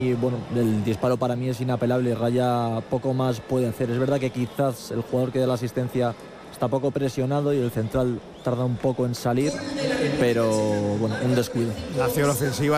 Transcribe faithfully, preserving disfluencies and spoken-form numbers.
Y bueno, el disparo para mí es inapelable, Raya poco más puede hacer. Es verdad que quizás el jugador que da la asistencia está poco presionado y el central tarda un poco en salir, pero bueno, un descuido. La acción ofensiva